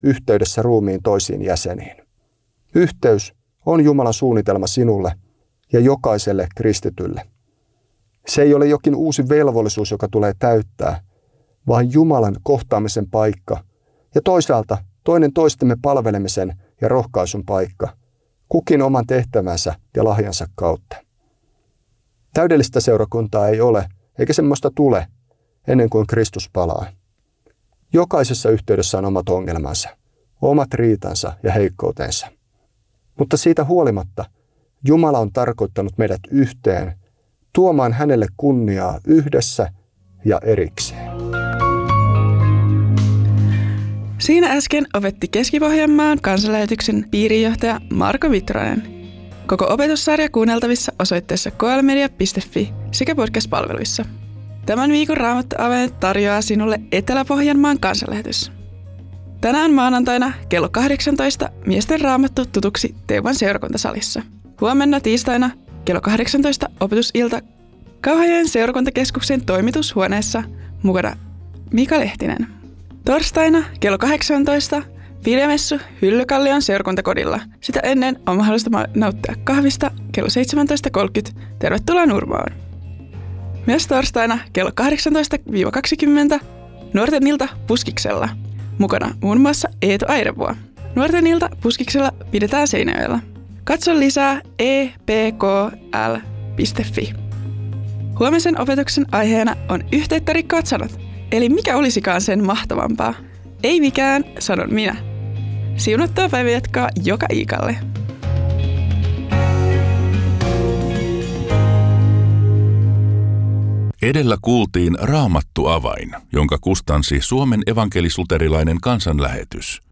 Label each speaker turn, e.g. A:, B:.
A: yhteydessä ruumiin toisiin jäseniin. Yhteys on Jumalan suunnitelma sinulle ja jokaiselle kristitylle. Se ei ole jokin uusi velvollisuus, joka tulee täyttää, vaan Jumalan kohtaamisen paikka ja toisaalta toinen toistemme palvelemisen ja rohkaisun paikka, kukin oman tehtävänsä ja lahjansa kautta. Täydellistä seurakuntaa ei ole, eikä semmoista tule, ennen kuin Kristus palaa. Jokaisessa yhteydessä on omat ongelmansa, omat riitansa ja heikkoutensa. Mutta siitä huolimatta Jumala on tarkoittanut meidät yhteen, tuomaan hänelle kunniaa yhdessä ja erikseen.
B: Siinä äsken opetti Keski-Pohjanmaan kansanlähetyksen piirijohtaja Marko Vitronen. Koko opetussarja kuunneltavissa osoitteessa klmedia.fi sekä podcast-palveluissa. Tämän viikon Raamattu-avaimet tarjoaa sinulle Etelä-Pohjanmaan kansanlähetys. Tänään maanantaina kello 18 miesten raamattu tutuksi Teuvan seurakuntasalissa. Huomenna tiistaina kello 18 opetusilta Kauhajoen seurakuntakeskuksen toimitushuoneessa mukana Mika Lehtinen. Torstaina kello 18 videomessu Hyllykallion seurakuntakodilla. Sitä ennen on mahdollista nauttia kahvista kello 17.30. Tervetuloa Nurmoon! Myös torstaina kello 18-20 Nuorten ilta Puskiksella. Mukana muun muassa Eetu Airevuo. Nuorten ilta Puskiksella pidetään Seinäjoella. Katso lisää epkl.fi. Huomisen opetuksen aiheena on yhteyttä rikkovat sanat. Eli mikä olisikaan sen mahtavampaa? Ei mikään, sanon minä. Siunattua päivänjatkoa joka iikalle.
C: Edellä kuultiin Raamattu-avain, jonka kustansi Suomen evankelis-luterilainen kansanlähetys.